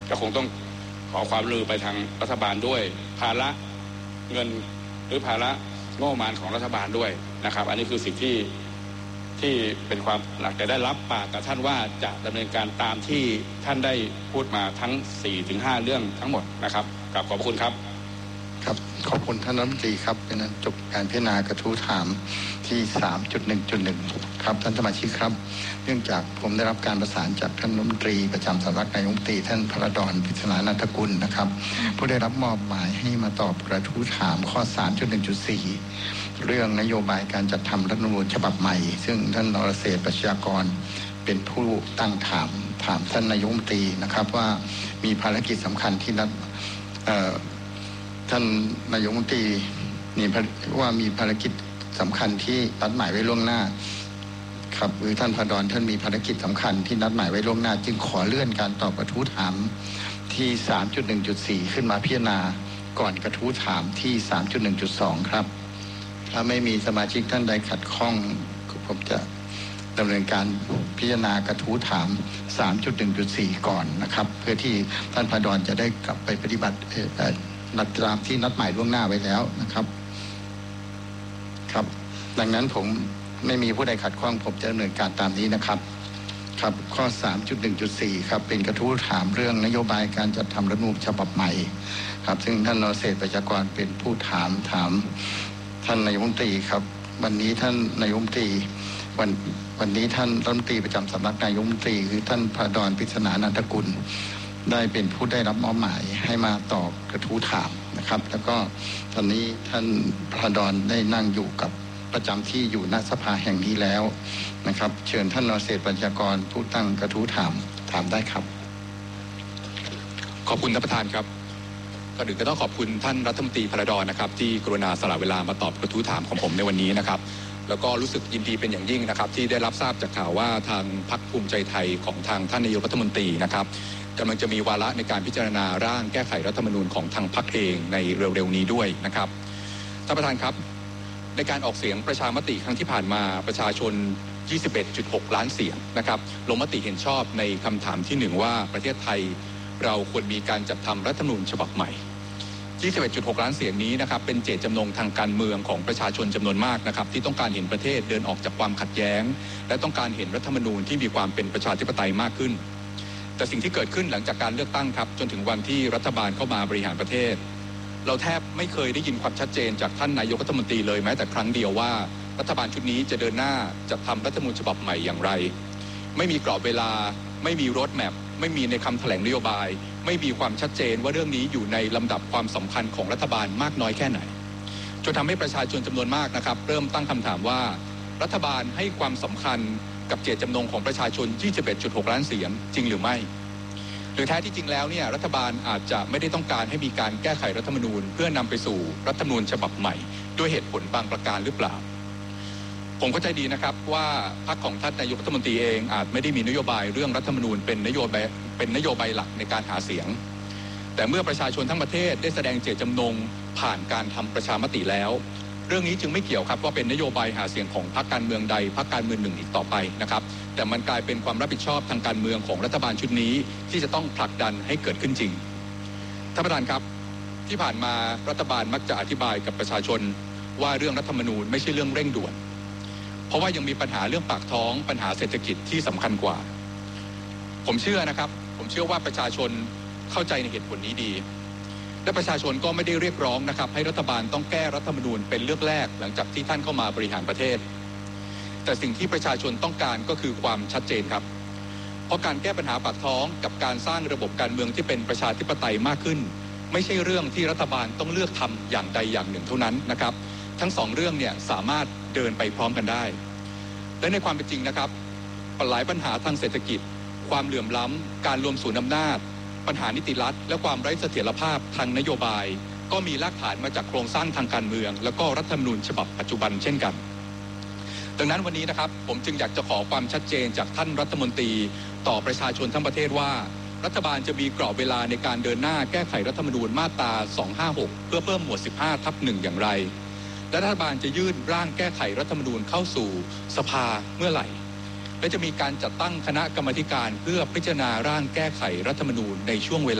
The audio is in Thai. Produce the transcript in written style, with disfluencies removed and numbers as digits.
ก็คงต้องขอความร่วมมือไปทางรัฐบาลด้วยภาระเงินหรือภาระงบประมาณของรัฐบาลด้วยนะครับอันนี้คือสิ่งที่เป็นความหลักแต่ได้รับปากกับท่านว่าจะดำเนินการตามที่ท่านได้พูดมาทั้ง 4-5 เรื่องทั้งหมดนะครับขอบคุณครับครับขอบคุณท่านรัฐมนตรีครับเป็นนั้นจบการพิจารณากระทู้ถามที่ 3.1.1 ครับท่านสมาชิกครับเนื่องจากผมได้รับการประสานจากท่านรัฐมนตรีประจำสำนักนายกรัฐมนตรีท่านพระดอนพิศนานันทกุลนะครับผู้ได้รับมอบหมายให้มาตอบกระทู้ถามข้อ 3.1.4 เรื่องนโยบายการจัดทำรัฐธรรมนูญฉบับใหม่ซึ่งท่านนรเศรษฐ์ปัชญากรเป็นผู้ตั้งถามท่านนายกรัฐมนตรีนะครับว่ามีภารกิจสำคัญที่ท่านนายกรัฐมนตรีนี่ว่ามีภารกิจสำคัญที่นัดหมายไว้ล่วงหน้าครับหรือท่านพระดอนท่านมีภารกิจสำคัญที่นัดหมายไว้ล่วงหน้าจึงขอเลื่อนการตอบกระทู้ถามที่ 3.1.4 ขึ้นมาพิจารณาก่อนกระทู้ถามที่ 3.1.2 ครับถ้าไม่มีสมาชิกท่านใดขัดข้องผมจะดำเนินการพิจารณากระทู้ถาม 3.1.4 ก่อนนะครับเพื่อที่ท่านพระดอนจะได้กลับไปปฏิบัตินัดตามที่นัดหมายล่วงหน้าไว้แล้วนะครับครับดังนั้นผมไม่มีผู้ใดขัดข้องผมจะดำเนินการตามนี้นะครับครับข้อ 3.1.4 ครับเป็นกระทู้ถามเรื่องนโยบายการจัดทำรัฐธรรมนูญฉบับใหม่ครับซึ่งท่านนรเศรษฐ์ปัชญากรเป็นผู้ถามท่านนายกรัฐมนตรีครับวันนี้ท่านนายกรัฐมนตรีวันนี้ท่านรัฐมนตรีประจำสำนักนายกรัฐมนตรีคือท่านพระดอนพิศนานันทกุลได้เป็นผู้ได้รับมอบหมายให้มาตอบกระทู้ถามนะครับแล้วก็ตอนนี้ท่านพระดอนได้นั่งอยู่กับประจำที่อยู่ณสภาแห่งนี้แล้วนะครับเชิญท่านนรเศรษฐ์ปัญญากรผู้ตั้งกระทู้ถามได้ครับขอบคุณท่านประธานครับก่อนอื่นก็ต้องขอบคุณท่านรัฐมนตรีพระดอนนะครับที่กรุณาสละเวลามาตอบกระทู้ถามของผมในวันนี้นะครับแล้วก็รู้สึกยินดีเป็นอย่างยิ่งนะครับที่ได้รับทราบจากข่าวว่าทางพรรคภูมิใจไทยของทางท่านนายกรัฐมนตรีนะครับกำลังจะมีวาระในการพิจารณาร่างแก้ไขรัฐธรรมนูญของทางพรรคเองในเร็วๆนี้ด้วยนะครับท่านประธานครับในการออกเสียงประชามติครั้งที่ผ่านมาประชาชน 21.6 ล้านเสียงนะครับลงมติเห็นชอบในคำถามที่1ว่าประเทศไทยเราควรมีการจัดทำรัฐธรรมนูญฉบับใหม่ 21.6 ล้านเสียงนี้นะครับเป็นเจตจำนงทางการเมืองของประชาชนจำนวนมากนะครับที่ต้องการเห็นประเทศเดินออกจากความขัดแย้งและต้องการเห็นรัฐธรรมนูญที่มีความเป็นประชาธิปไตยมากขึ้นแต่สิ่งที่เกิดขึ้นหลังจากการเลือกตั้งครับจนถึงวันที่รัฐบาลเข้ามาบริหารประเทศเราแทบไม่เคยได้ยินความชัดเจนจากท่านนายกรัฐมนตรีเลยแม้แต่ครั้งเดียวว่ารัฐบาลชุดนี้จะเดินหน้าจัดทำรัฐธรรมนูญฉบับใหม่อย่างไรไม่มีกรอบเวลาไม่มีโรดแมพไม่มีในคำแถลงนโยบายไม่มีความชัดเจนว่าเรื่องนี้อยู่ในลำดับความสำคัญของรัฐบาลมากน้อยแค่ไหนจนทำให้ประชาชนจำนวนมากนะครับเริ่มตั้งคำถามว่ารัฐบาลให้ความสำคัญกับเจตจำนงของประชาชน 21.6 ล้านเสียงจริงหรือไม่หรือแท้ที่จริงแล้วเนี่ยรัฐบาลอาจจะไม่ได้ต้องการให้มีการแก้ไขรัฐธรรมนูญเพื่อนำไปสู่รัฐธรรมนูญฉบับใหม่ด้วยเหตุผลบางประการหรือเปล่าผมเข้าใจดีนะครับว่าพรรคของท่านนายกรัฐมนตรีเองอาจไม่ได้มีนโยบายเรื่องรัฐธรรมนูญเป็นนโยบายหลักในการหาเสียงแต่เมื่อประชาชนทั้งประเทศได้แสดงเจตจำนงผ่านการทำประชามติแล้วเรื่องนี้จึงไม่เกี่ยวครับว่าเป็นนโยบายหาเสียงของพรรคการเมืองใดพรรคการเมืองหนึ่งอีกต่อไปนะครับแต่มันกลายเป็นความรับผิดชอบทางการเมืองของรัฐบาลชุดนี้ที่จะต้องผลักดันให้เกิดขึ้นจริงท่านประธานครับที่ผ่านมารัฐบาลมักจะอธิบายกับประชาชนว่าเรื่องรัฐธรรมนูญไม่ใช่เรื่องเร่งด่วนเพราะว่ายังมีปัญหาเรื่องปากท้องปัญหาเศรษฐกิจที่สำคัญกว่าผมเชื่อว่าประชาชนเข้าใจในเหตุผลนี้ดีและประชาชนก็ไม่ได้เรียกร้องนะครับให้รัฐบาลต้องแก้รัฐธรรมนูญเป็นเรื่องแรกหลังจากที่ท่านเข้ามาบริหารประเทศแต่สิ่งที่ประชาชนต้องการก็คือความชัดเจนครับเพราะการแก้ปัญหาปากท้องกับการสร้างระบบการเมืองที่เป็นประชาธิปไตยมากขึ้นไม่ใช่เรื่องที่รัฐบาลต้องเลือกทำอย่างใดอย่างหนึ่งเท่านั้นนะครับทั้งสองเรื่องเนี่ยสามารถเดินไปพร้อมกันได้และในความเป็นจริงนะครับหลายปัญหาทางเศรษฐกิจความเหลื่อมล้ำการรวมศูนย์อำนาจปัญหานิติรัฐและความไร้เสถียรภาพทางนโยบายก็มีรากฐานมาจากโครงสร้างทางการเมืองแล้วก็รัฐธรรมนูญฉบับปัจจุบันเช่นกันดังนั้นวันนี้นะครับผมจึงอยากจะขอความชัดเจนจากท่านรัฐมนตรีต่อประชาชนทั้งประเทศว่ารัฐบาลจะมีกรอบเวลาในการเดินหน้าแก้ไขรัฐธรรมนูญมาตรา 256 เพื่อเพิ่มหมวด 15/1 อย่างไรและรัฐบาลจะยื่นร่างแก้ไขรัฐธรรมนูญเข้าสู่สภาเมื่อไหร่และจะมีการจัดตั้งคณะกรรมาธิการเพื่อพิจารณาร่างแก้ไขรัฐธรรมนูญในช่วงเวลา